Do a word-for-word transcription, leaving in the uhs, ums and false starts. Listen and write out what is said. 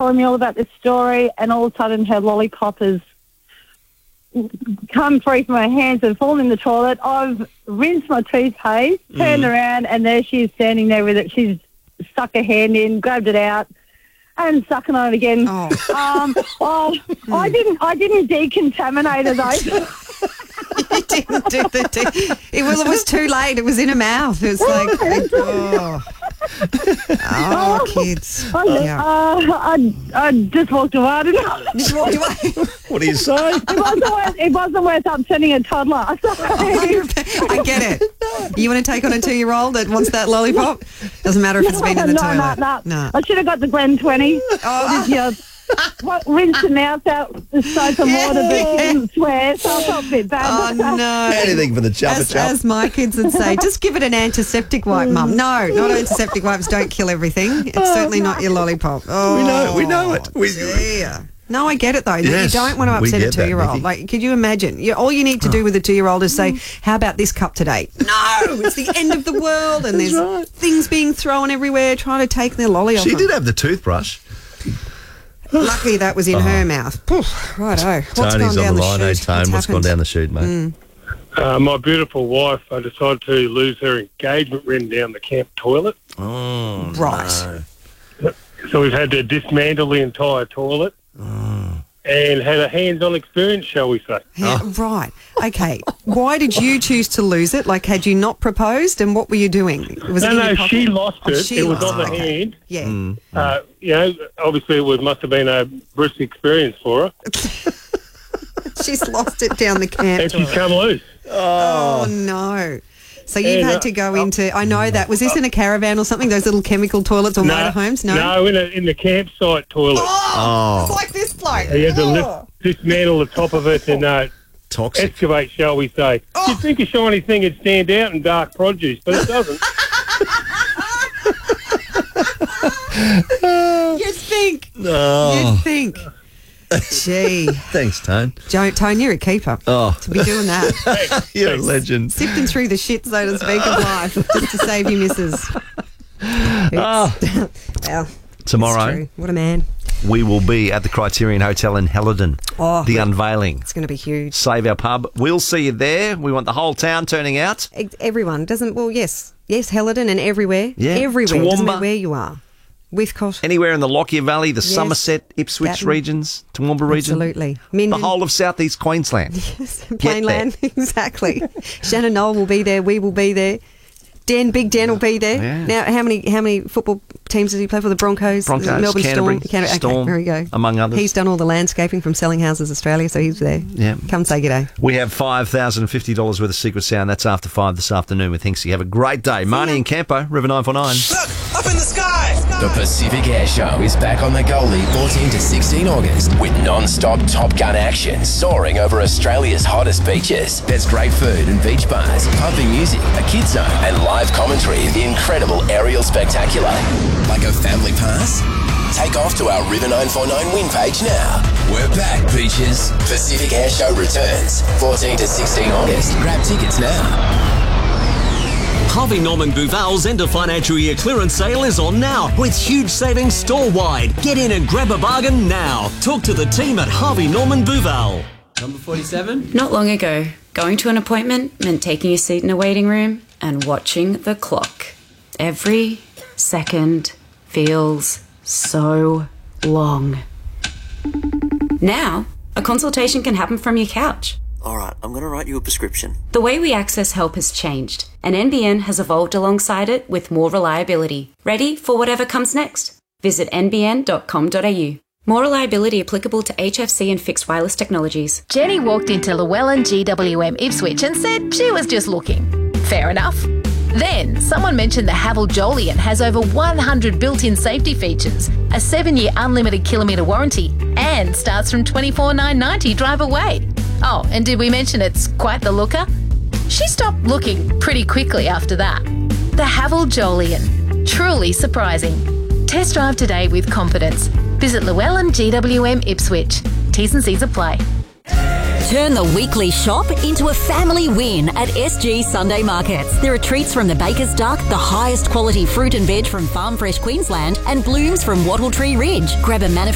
telling me all about this story, and all of a sudden her lollipop has come free from her hands and fallen in the toilet. I've rinsed my toothpaste, turned Mm. around, and there she is standing there with it. She's stuck her hand in, grabbed it out, and sucking on it again. Oh. Um, oh, I didn't. I didn't decontaminate her though. You didn't do the de- it, well, it was too late. It was in her mouth. It was like, oh, oh kids. I, Yeah. uh, I, I just walked away. I didn't know. Just walked away. What do you say? It wasn't worth, it wasn't worth upsetting a toddler. I get it. You want to take on a two-year-old that wants that lollipop? Doesn't matter if it's been in the no, toilet. No, no, No. I should have got the Glen twenty. Oh. Just, you know, what, rinse the mouth out with soap and water, but she didn't swear, so I felt a bit bad. Oh, no. Anything for the chubba As, chub. as my kids would say, just give it an antiseptic wipe, Mum. No, not antiseptic wipes. Don't kill everything. It's certainly not your lollipop. Oh, We know- we know it. We- dear. No, I get it, though. that Yes, you don't want to we upset a get that, two-year-old. Nikki. Like, could you imagine? You, all you need to do with a two-year-old is say, how about this cup today? No, it's the end of the world, and there's right. things being thrown everywhere trying to take their lolly off She them. did have the toothbrush. Luckily, that was in her mouth. Poof, righto. What's gone Tony's down on the the line. Hey, chute? Tone, What's what's gone happened? down the chute, mate? Uh, my beautiful wife, I decided to lose her engagement ring down the camp toilet. Oh, Right. no. So we've had to dismantle the entire toilet and had a hands-on experience, shall we say. Yeah, Right. Okay. Why did you choose to lose it? Like, had you not proposed, and what were you doing? Was no, it in no, your pocket? she lost Oh, it. she it was lost on the it. Okay. hand. Yeah. Uh, you know, obviously it was, must have been a brisk experience for her. She's lost it down the camp. And she's toilet. come loose. Oh, no. So you've Yeah, had no, to go oh. into, I know that. Was this in a caravan or something, those little chemical toilets or motorhomes? No? No, in, a, in the campsite toilet. Oh, It's like this bloke. You had to Oh. lift, dismantle the top of it and uh, toxic. excavate, shall we say. You'd think a shiny thing would stand out in dark produce, but it doesn't. You'd think. Oh, You'd think. Gee. thanks, Tone. Joe, Tone, you're a keeper. Oh, To be doing that. you're a legend. Sifting through the shit, so to speak, of life, just to save you missus. Oh. Well, Tomorrow, it's true. What a man. we will be at the Criterion Hotel in Helidon. Oh, The unveiling. it's going to be huge. Save our pub. We'll see you there. We want the whole town turning out. E- Everyone doesn't. Well, yes, yes, Helidon and everywhere. Yeah. Everywhere. Doesn't Toowoomba. matter where you are. Withcott. Anywhere in the Lockyer Valley, the Yes. Somerset, Ipswich Gatton. regions, Toowoomba region. Absolutely. Minden. The whole of southeast Queensland. Plainland. Exactly. Shannon Knoll will be there. We will be there. Dan, Big Dan will be there. Yeah. Now, how many how many football teams does he play for? The Broncos, Broncos, Melbourne Canterbury, Storm, Canterbury. Storm, Okay, there we go. among others. He's done all the landscaping from Selling Houses Australia, so he's there. Yeah. Come say g'day. We have five thousand fifty dollars worth of Secret Sound. That's after five this afternoon with Hinksy. Have a great day. Marnie and Campo, River nine four nine. Look, up in the sky! The Pacific Air Show is back on the Goldie fourteen to sixteen August with non-stop Top Gun action soaring over Australia's hottest beaches. There's great food and beach bars, pumpy music, a kids zone and live commentary of the incredible aerial spectacular. Like a family pass? Take off to our River nine four nine win page now. We're back, beaches. Pacific Air Show returns fourteen to sixteen August. Grab tickets now. Harvey Norman Buval's end of financial year clearance sale is on now with huge savings store-wide. Get in and grab a bargain now. Talk to the team at Harvey Norman Buval. Number forty-seven. Not long ago, going to an appointment meant taking a seat in a waiting room and watching the clock. Every second feels so long. Now, a consultation can happen from your couch. All right, I'm going to write you a prescription. The way we access help has changed, and N B N has evolved alongside it with more reliability. Ready for whatever comes next? Visit n b n dot com dot a u. More reliability applicable to H F C and fixed wireless technologies. Jenny walked into Llewellyn G W M Ipswich and said she was just looking. Fair enough. Then, someone mentioned the Havel Joliet has over one hundred built-in safety features, a seven-year unlimited kilometre warranty, and starts from twenty-four thousand nine hundred ninety drive away. Oh, and did we mention it's quite the looker? She stopped looking pretty quickly after that. The Havel Joliet. Truly surprising. Test drive today with confidence. Visit Llewellyn G W M Ipswich. T's and C's apply. Turn the weekly shop into a family win at S G Sunday Markets. There are treats from the Baker's Duck, the highest quality fruit and veg from Farm Fresh Queensland, and blooms from Wattle Tree Ridge. Grab a manufacturer